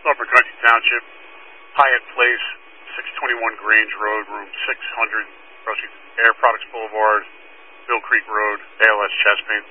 Upper Country Township, Hyatt Place, 621 Grange Road, room 600, Air Products Boulevard, Mill Creek Road, ALS Chest Pain.